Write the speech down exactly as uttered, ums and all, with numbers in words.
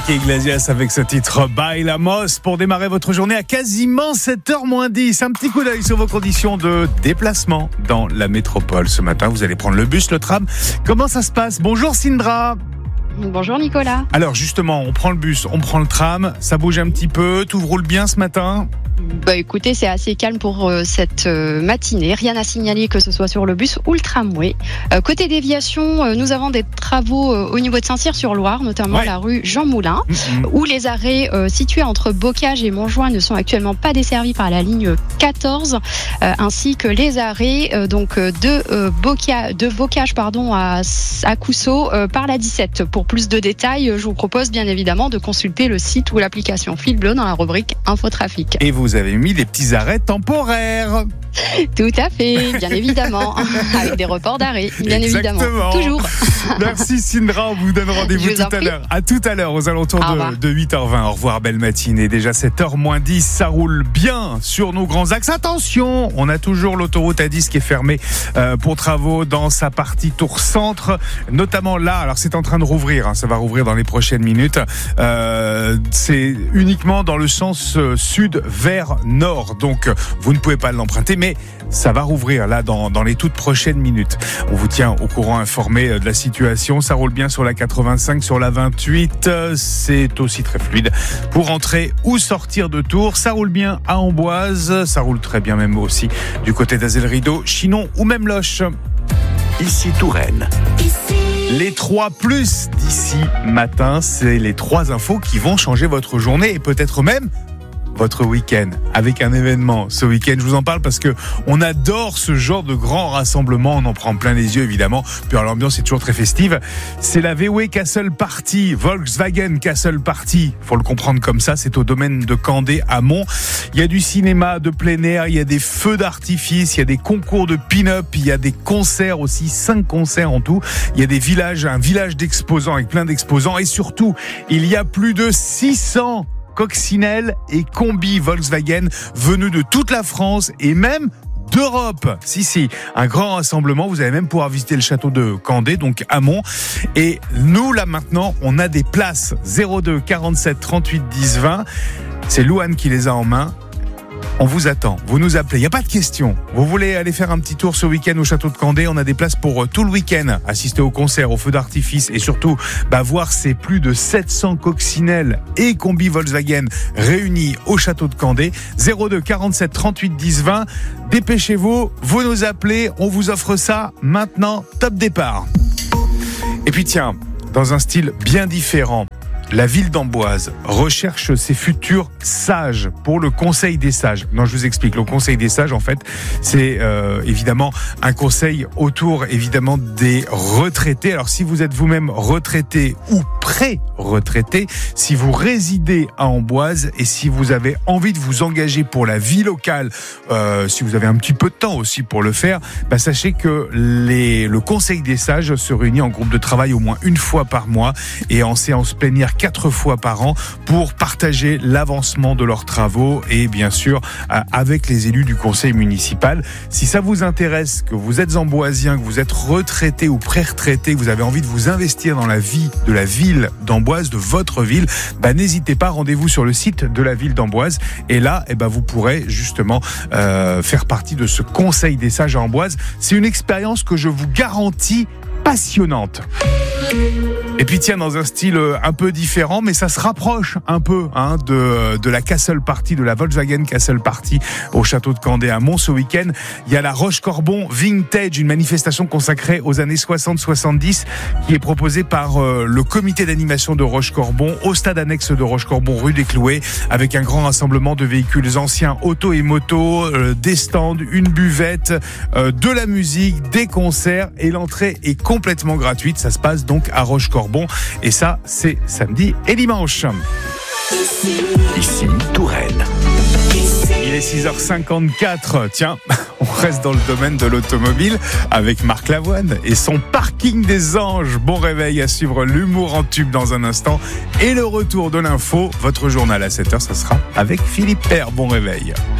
Enrique Iglesias avec ce titre Bailamos pour démarrer votre journée à quasiment sept heures moins dix. Un petit coup d'œil sur vos conditions de déplacement dans la métropole. Ce matin, vous allez prendre le bus, le tram. Comment ça se passe ? Bonjour Sindra. Bonjour Nicolas. Alors justement, on prend le bus, on prend le tram, ça bouge un petit peu, tout roule bien ce matin ? Bah écoutez, c'est assez calme pour euh, cette euh, matinée. Rien à signaler que ce soit sur le bus ou le tramway. Euh, côté déviation, euh, nous avons des travaux euh, au niveau de Saint-Cyr-sur-Loire, notamment ouais. la rue Jean Moulin, mmh. où les arrêts euh, situés entre Bocage et Montjoie ne sont actuellement pas desservis par la ligne quatorze, euh, ainsi que les arrêts euh, donc de euh, Boca, de Bocage pardon à à Couceau euh, par la dix-sept. Pour plus de détails, je vous propose bien évidemment de consulter le site ou l'application Fil Bleu dans la rubrique Infotrafic. Et vous avez mis des petits arrêts temporaires. Tout à fait, bien évidemment, avec des reports d'arrêt, bien Exactement. évidemment, toujours. Merci Sindra, on vous donne rendez-vous tout à l'heure. À tout à l'heure, aux alentours de, de huit heures vingt. Au revoir, belle matinée. Déjà sept heures moins dix, ça roule bien sur nos grands axes. Attention, on a toujours l'autoroute A dix qui est fermée euh, pour travaux dans sa partie tour centre, notamment là. Alors c'est en train de rouvrir, hein, ça va rouvrir dans les prochaines minutes. Euh, c'est uniquement dans le sens euh, sud vers nord, donc vous ne pouvez pas l'emprunter, mais ça va rouvrir là dans, dans les toutes prochaines minutes. On vous tient au courant, informé de la situation. Ça roule bien sur la quatre-vingt-cinq, sur la vingt-huit. C'est aussi très fluide pour entrer ou sortir de Tours. Ça roule bien à Amboise. Ça roule très bien même aussi du côté d'Azel-Rideau, Chinon ou même Loches. Ici Touraine. Ici. Les trois plus d'ici matin, c'est les trois infos qui vont changer votre journée et peut-être même votre week-end, avec un événement ce week-end. Je vous en parle parce que on adore ce genre de grand rassemblement. On en prend plein les yeux, évidemment. Puis alors, l'ambiance est toujours très festive. C'est la V W Castle Party, Volkswagen Castle Party. Faut le comprendre comme ça. C'est au domaine de Candé à Mont. Il y a du cinéma de plein air. Il y a des feux d'artifice. Il y a des concours de pin-up. Il y a des concerts aussi. Cinq concerts en tout. Il y a des villages, un village d'exposants avec plein d'exposants. Et surtout, il y a plus de six cents coccinelles et combis Volkswagen venus de toute la France et même d'Europe. Si, si, un grand rassemblement. Vous allez même pouvoir visiter le château de Candé, donc à Mont. Et nous, là, maintenant, on a des places. zéro deux quarante-sept trente-huit dix vingt. C'est Louane qui les a en main. On vous attend, vous nous appelez, il n'y a pas de question. Vous voulez aller faire un petit tour ce week-end au château de Candé, on a des places pour tout le week-end, assister au concert, au feu d'artifice et surtout bah, voir ces plus de sept cents coccinelles et combis Volkswagen réunis au château de Candé. zéro deux quarante-sept trente-huit dix vingt, dépêchez-vous, vous nous appelez, on vous offre ça maintenant, top départ. Et puis tiens, dans un style bien différent, la ville d'Amboise recherche ses futurs sages pour le Conseil des sages. Non, je vous explique. Le Conseil des sages, en fait, c'est euh, évidemment un conseil autour, évidemment, des retraités. Alors, si vous êtes vous-même retraité ou pré-retraité, si vous résidez à Amboise et si vous avez envie de vous engager pour la vie locale, euh, si vous avez un petit peu de temps aussi pour le faire, bah, sachez que les, le Conseil des sages se réunit en groupe de travail au moins une fois par mois et en séance plénière quatre fois par an pour partager l'avancement de leurs travaux et bien sûr avec les élus du conseil municipal. Si ça vous intéresse, que vous êtes amboisien, que vous êtes retraité ou pré-retraité, que vous avez envie de vous investir dans la vie de la ville d'Amboise, de votre ville, bah, n'hésitez pas, rendez-vous sur le site de la ville d'Amboise et là eh ben, vous pourrez justement euh, faire partie de ce conseil des sages à Amboise. C'est une expérience que je vous garantis passionnante. Et puis tiens, dans un style un peu différent, mais ça se rapproche un peu hein, de, de la Castle Party, de la Volkswagen Castle Party au château de Candé à Mont ce week-end. Il y a la Roche-Corbon Vintage, une manifestation consacrée aux années soixante soixante-dix qui est proposée par euh, le comité d'animation de Roche-Corbon au stade annexe de Roche-Corbon rue des Clouets avec un grand rassemblement de véhicules anciens, auto et moto, euh, des stands, une buvette, euh, de la musique, des concerts et l'entrée est complètement gratuite. Ça se passe donc à Roche-Corbon et ça c'est samedi et dimanche. Ici, Ici Touraine. Il est six heures cinquante-quatre. Tiens, on reste dans le domaine de l'automobile avec Marc Lavoine et son parking des anges. Bon réveil, à suivre l'humour en tube dans un instant et le retour de l'info. Votre journal à sept heures, ça sera avec Philippe Père. Bon réveil.